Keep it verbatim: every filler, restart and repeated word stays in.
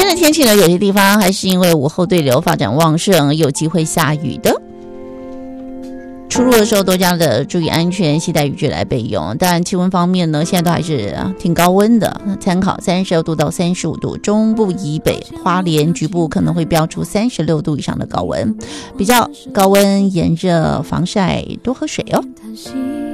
的天气呢，有些地方还是因为午后对流发展旺盛，有机会下雨的。出入的时候多加的注意安全，携带雨具来备用。当然气温方面呢，现在都还是挺高温的，参考三十二度到三十五度，中部以北花莲局部可能会标出三十六度以上的高温，比较高温炎热防晒，多喝水哦。